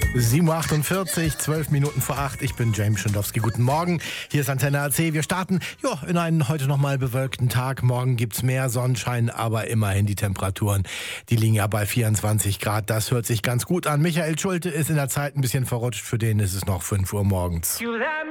7.48 Uhr, 12 Minuten vor 8. Ich bin James Schindowski. Guten Morgen. Hier ist Antenne AC. Wir starten in einen heute nochmal bewölkten Tag. Morgen gibt's mehr Sonnenschein, aber immerhin die Temperaturen, die liegen ja bei 24 Grad. Das hört sich ganz gut an. Michael Schulte ist in der Zeit ein bisschen verrutscht. Für den ist es noch 5 Uhr morgens.